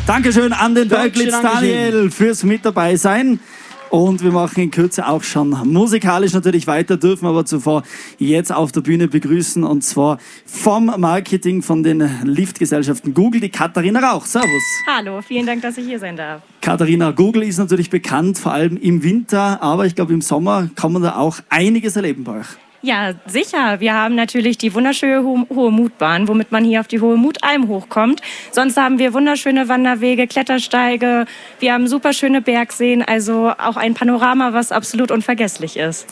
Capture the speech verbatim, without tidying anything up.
Dankeschön an den Dankeschön, Berglitz Dankeschön. Daniel fürs mit dabei sein. Und wir machen in Kürze auch schon musikalisch natürlich weiter, dürfen aber zuvor jetzt auf der Bühne begrüßen, und zwar vom Marketing von den Liftgesellschaften Google, die Katharina Rauch. Servus. Hallo, vielen Dank, dass ich hier sein darf. Katharina, Google ist natürlich bekannt, vor allem im Winter, aber ich glaube im Sommer kann man da auch einiges erleben bei euch. Ja, sicher. Wir haben natürlich die wunderschöne Ho Hohe Mutbahn, womit man hier auf die Hohe Mutalm hochkommt. Sonst haben wir wunderschöne Wanderwege, Klettersteige. Wir haben super schöne Bergseen, also auch ein Panorama, was absolut unvergesslich ist.